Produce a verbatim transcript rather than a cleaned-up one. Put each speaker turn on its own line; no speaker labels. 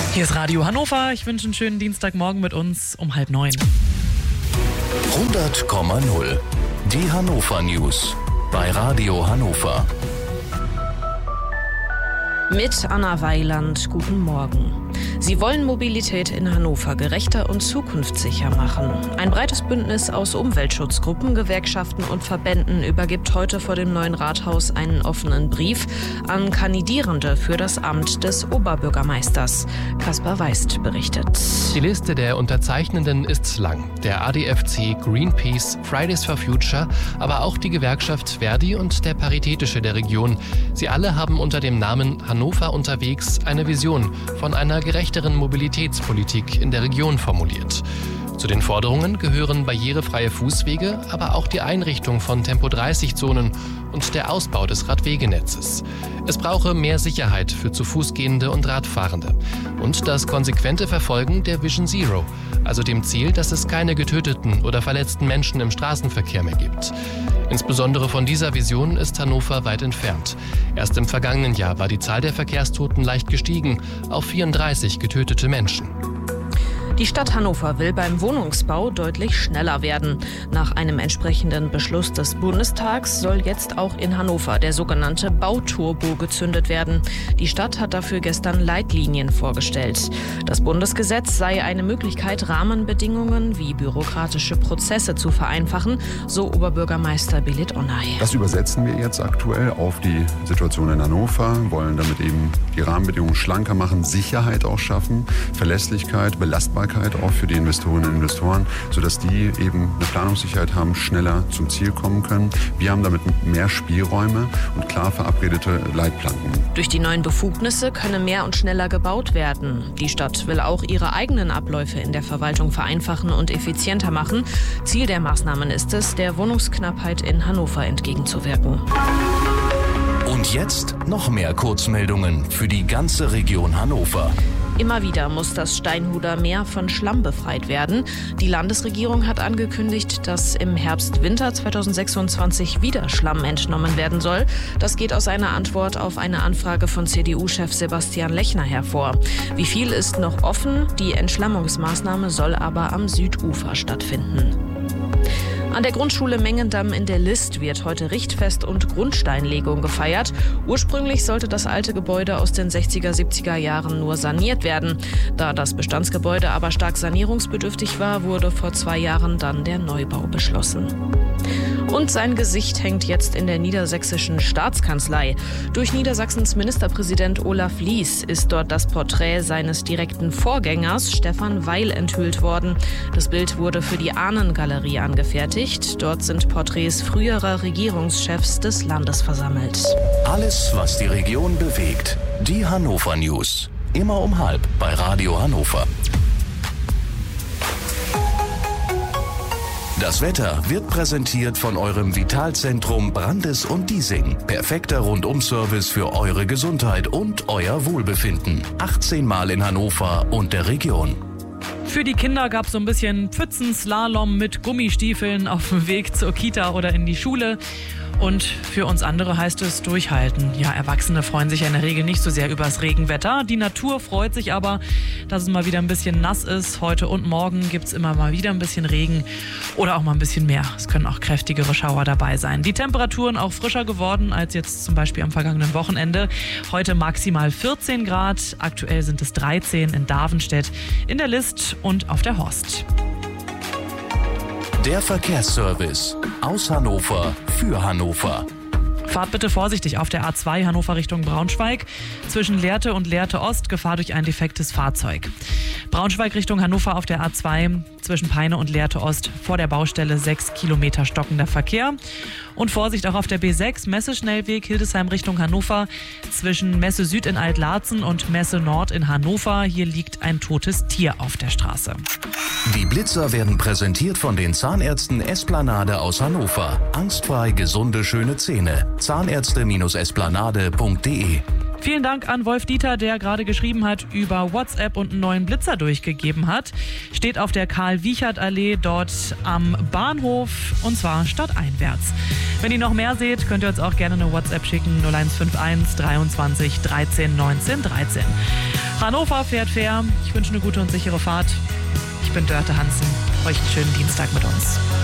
Hier ist Radio Hannover. Ich wünsche einen schönen Dienstagmorgen mit uns um halb neun.
hundert Komma null. Die Hannover News bei Radio Hannover.
Mit Anna Weiland, guten Morgen. Sie wollen Mobilität in Hannover gerechter und zukunftssicher machen. Ein breites Bündnis aus Umweltschutzgruppen, Gewerkschaften und Verbänden übergibt heute vor dem neuen Rathaus einen offenen Brief an Kandidierende für das Amt des Oberbürgermeisters. Kaspar Weist berichtet.
Die Liste der Unterzeichnenden ist lang. Der A D F C, Greenpeace, Fridays for Future, aber auch die Gewerkschaft Verdi und der Paritätische der Region. Sie alle haben unter dem Namen Hannover unterwegs eine Vision von einer gerechteren Mobilitätspolitik in der Region formuliert. Zu den Forderungen gehören barrierefreie Fußwege, aber auch die Einrichtung von Tempo dreißig Zonen und der Ausbau des Radwegenetzes. Es brauche mehr Sicherheit für zu Fuß gehende und Radfahrende und das konsequente Verfolgen der Vision Zero, also dem Ziel, dass es keine getöteten oder verletzten Menschen im Straßenverkehr mehr gibt. Insbesondere von dieser Vision ist Hannover weit entfernt. Erst im vergangenen Jahr war die Zahl der Verkehrstoten leicht gestiegen auf vierunddreißig getötete Menschen.
Die Stadt Hannover will beim Wohnungsbau deutlich schneller werden. Nach einem entsprechenden Beschluss des Bundestags soll jetzt auch in Hannover der sogenannte Bauturbo gezündet werden. Die Stadt hat dafür gestern Leitlinien vorgestellt. Das Bundesgesetz sei eine Möglichkeit, Rahmenbedingungen wie bürokratische Prozesse zu vereinfachen, so Oberbürgermeister Belit Onay.
Das übersetzen wir jetzt aktuell auf die Situation in Hannover, wollen damit eben die Rahmenbedingungen schlanker machen, Sicherheit auch schaffen, Verlässlichkeit, Belastbarkeit auch für die Investorinnen und Investoren, sodass die eben eine Planungssicherheit haben, schneller zum Ziel kommen können. Wir haben damit mehr Spielräume und klar verabredete Leitplanken.
Durch die neuen Befugnisse könne mehr und schneller gebaut werden. Die Stadt will auch ihre eigenen Abläufe in der Verwaltung vereinfachen und effizienter machen. Ziel der Maßnahmen ist es, der Wohnungsknappheit in Hannover entgegenzuwirken.
Und jetzt noch mehr Kurzmeldungen für die ganze Region Hannover.
Immer wieder muss das Steinhuder Meer von Schlamm befreit werden. Die Landesregierung hat angekündigt, dass im Herbst-Winter zweitausendsechsundzwanzig wieder Schlamm entnommen werden soll. Das geht aus einer Antwort auf eine Anfrage von C D U-Chef Sebastian Lechner hervor. Wie viel ist noch offen? Die Entschlammungsmaßnahme soll aber am Südufer stattfinden. An der Grundschule Mengendamm in der List wird heute Richtfest und Grundsteinlegung gefeiert. Ursprünglich sollte das alte Gebäude aus den sechziger, siebziger Jahren nur saniert werden. Da das Bestandsgebäude aber stark sanierungsbedürftig war, wurde vor zwei Jahren dann der Neubau beschlossen. Und sein Gesicht hängt jetzt in der niedersächsischen Staatskanzlei. Durch Niedersachsens Ministerpräsident Olaf Lies ist dort das Porträt seines direkten Vorgängers Stefan Weil enthüllt worden. Das Bild wurde für die Ahnengalerie angefertigt. Dort sind Porträts früherer Regierungschefs des Landes versammelt.
Alles, was die Region bewegt. Die Hannover News. Immer um halb bei Radio Hannover. Das Wetter wird präsentiert von eurem Vitalzentrum Brandes und Diesing. Perfekter Rundum-Service für eure Gesundheit und euer Wohlbefinden. achtzehn Mal in Hannover und der Region.
Für die Kinder gab es so ein bisschen Pfützenslalom mit Gummistiefeln auf dem Weg zur Kita oder in die Schule. Und für uns andere heißt es durchhalten. Ja, Erwachsene freuen sich ja in der Regel nicht so sehr über das Regenwetter. Die Natur freut sich aber, dass es mal wieder ein bisschen nass ist. Heute und morgen gibt es immer mal wieder ein bisschen Regen oder auch mal ein bisschen mehr. Es können auch kräftigere Schauer dabei sein. Die Temperaturen auch frischer geworden als jetzt zum Beispiel am vergangenen Wochenende. Heute maximal vierzehn Grad. Aktuell sind es dreizehn in Davenstedt, in der List und auf der Horst.
Der Verkehrsservice aus Hannover für Hannover.
Fahrt bitte vorsichtig auf der A zwei Hannover Richtung Braunschweig. Zwischen Lehrte und Lehrte Ost Gefahr durch ein defektes Fahrzeug. Braunschweig Richtung Hannover auf der A zwei zwischen Peine und Lehrte Ost vor der Baustelle sechs Kilometer stockender Verkehr. Und Vorsicht auch auf der B sechs Messe-Schnellweg Hildesheim Richtung Hannover zwischen Messe Süd in Altlarzen und Messe Nord in Hannover. Hier liegt ein totes Tier auf der Straße.
Die Blitzer werden präsentiert von den Zahnärzten Esplanade aus Hannover. Angstfrei gesunde, schöne Zähne. Zahnärzte Esplanade punkt de.
Vielen Dank an Wolf Dieter, der gerade geschrieben hat, über WhatsApp und einen neuen Blitzer durchgegeben hat. Steht auf der Karl-Wiechert-Allee dort am Bahnhof und zwar stadteinwärts. Wenn ihr noch mehr seht, könnt ihr uns auch gerne eine WhatsApp schicken. null eins fünf eins dreiundzwanzig dreizehn neunzehn dreizehn. Hannover fährt fair. Ich wünsche eine gute und sichere Fahrt. Ich bin Dörte Hansen. Euch einen schönen Dienstag mit uns.